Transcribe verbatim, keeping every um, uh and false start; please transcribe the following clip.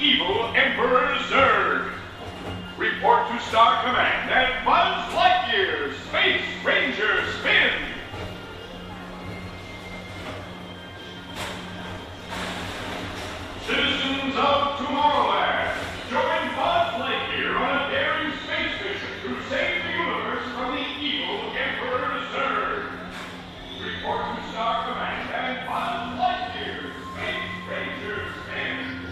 evil Emperor Zurg. Report to Star Command and Buzz Lightyear, Space Rangers.